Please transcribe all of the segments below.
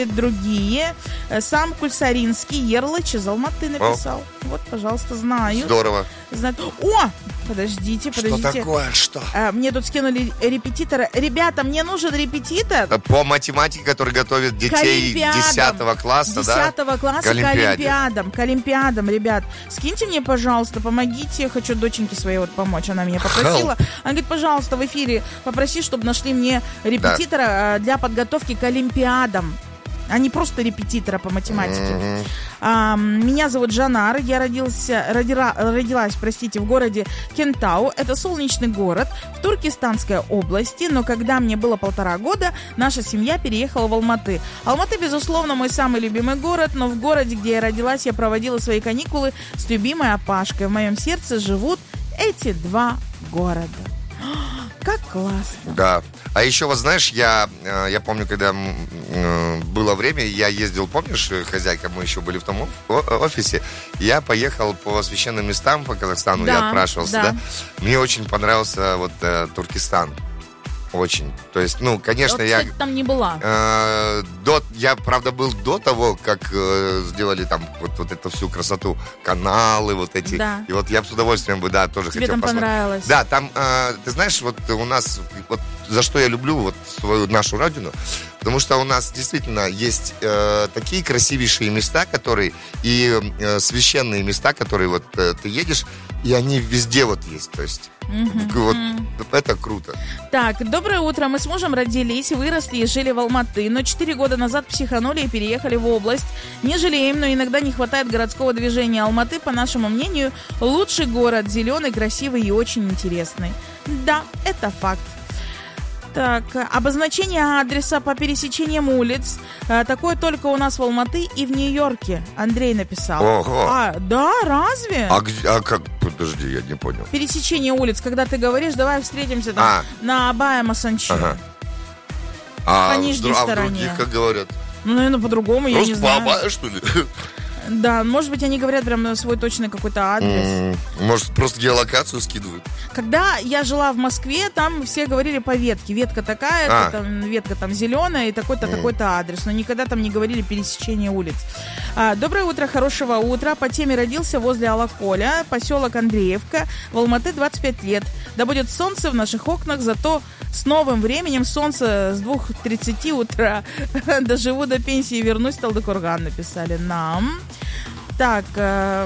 другие. Сам Кульсаринский, Ерлыч из Алматы написал. Вот, пожалуйста, знаю. Здорово. Знаю. О, подождите. Что такое? Что? Мне тут скинули репетитора. Ребята, мне нужен репетитор. По математике, который готовит детей 10 класса, 10 класса к Олимпиадам, ребят. Скиньте мне, пожалуйста, помогите. Хочу доченьке своей вот помочь. Она меня попросила. Она говорит, пожалуйста, в эфире попроси, чтобы нашли мне репетитора для подготовки к Олимпиадам. А не просто репетитора по математике. Меня зовут Жанар. Я родилась, в городе Кентау. Это солнечный город в Туркестанской области. Но когда мне было 1,5 года, наша семья переехала в Алматы. Алматы, безусловно, мой самый любимый город. Но в городе, где я родилась, я проводила свои каникулы с любимой Апашкой. В моем сердце живут эти 2 города. Как классно. Да. А еще, вот знаешь, я помню, когда было время, я ездил, помнишь, хозяйка, мы еще были в том офисе, я поехал по священным местам по Казахстану, я отпрашивался, да. Мне очень понравился вот Туркестан. Очень. То есть, конечно, вот, я там не была. Я, правда, был до того, как сделали там вот эту всю красоту, каналы вот эти. Да. И вот я бы с удовольствием тоже тебе хотел там посмотреть. Понравилось? Да, там, ты знаешь, вот у нас, вот за что я люблю вот нашу родину, потому что у нас действительно есть такие красивейшие места, которые, и священные места, которые вот ты едешь, и они везде вот есть, то есть. Вот это круто. Так, доброе утро. Мы с мужем родились, выросли и жили в Алматы, но 4 года назад психанули и переехали в область. Не жалеем, но иногда не хватает городского движения. Алматы, по нашему мнению, лучший город, зеленый, красивый и очень интересный. Да, это факт. Так, обозначение адреса по пересечениям улиц. Такое только у нас в Алматы и в Нью-Йорке. Андрей написал. Ого. Да, разве? А как? Подожди, я не понял. Пересечение улиц, когда ты говоришь, давай встретимся там на Абая Масанчи. По нижней стороне. А в других, как говорят? Наверное, по-другому, я не знаю. Просто по Абая, что ли? Да, может быть, они говорят прям свой точный какой-то адрес. Может, просто геолокацию скидывают. Когда я жила в Москве, там все говорили по ветке. Ветка такая, ветка там зеленая и такой-то, такой-то адрес. Но никогда там не говорили пересечение улиц. Доброе утро, хорошего утра. По теме родился возле Алаколя, поселок Андреевка, в Алматы 25 лет. Да будет солнце в наших окнах, зато с новым временем солнце с 2:30 утра. Доживу до пенсии и вернусь, Талдыкорган, написали нам. Так, а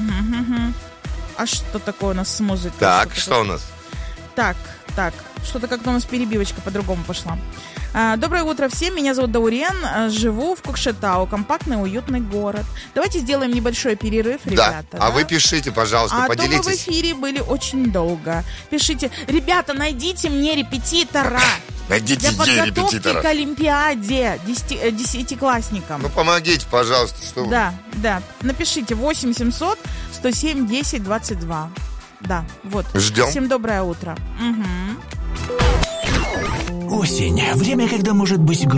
что такое у нас с музыкой? Так, что у нас? Так, что-то как-то у нас перебивочка по-другому пошла. Доброе утро всем, меня зовут Даурен, живу в Кокшетау, компактный, уютный город. Давайте сделаем небольшой перерыв, ребята. Да, вы пишите, пожалуйста, поделитесь. А то мы в эфире были очень долго. Пишите, ребята, найдите мне репетитора. Найдите для репетитора. Для подготовки к Олимпиаде 10-классникам. Помогите, пожалуйста, что вы. Да, напишите 8 700 107 10 22. Да, вот. Ждем. Всем доброе утро. Осень. Время, когда может быть грустно.